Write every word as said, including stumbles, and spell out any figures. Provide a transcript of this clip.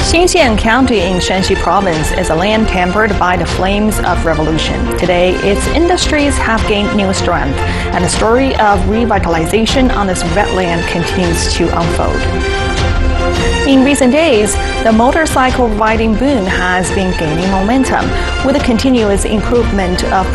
Xinxian County in Shanxi Province is a land tempered by the flames of revolution. Today, its industries have gained new strength, and the story of revitalization on this wetland continues to unfold. In recent days, the motorcycle riding boom has been gaining momentum, with a continuous improvement of